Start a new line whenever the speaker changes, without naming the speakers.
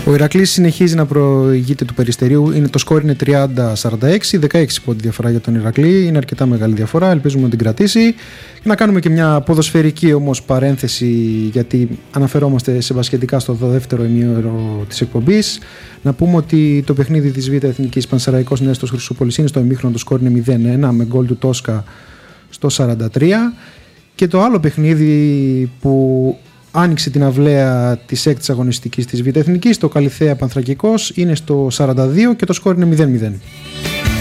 Ο Ηρακλής συνεχίζει να προηγείται του Περιστερίου. Το σκόρ είναι 30-46, 16 πόντοι διαφορά για τον Ηρακλή. Είναι αρκετά μεγάλη διαφορά, ελπίζουμε να την κρατήσει. Και να κάνουμε και μια ποδοσφαιρική όμως παρένθεση, γιατί αναφερόμαστε σε μπασκετικά στο δεύτερο ημίωρο της εκπομπής. Να πούμε ότι το παιχνίδι της Β' Εθνικής Πανσεραϊκός Νέστος Χρυσούπολης είναι στο ημίχρονο, το σκόρ είναι 0-1 με γκολ του Τόσκα στο 43. Και το άλλο παιχνίδι που άνοιξε την αυλαία της έκτης αγωνιστικής της Β' Εθνικής, το Καλιθέα Πανθρακικός, είναι στο 42 και το σκόρ είναι 0-0.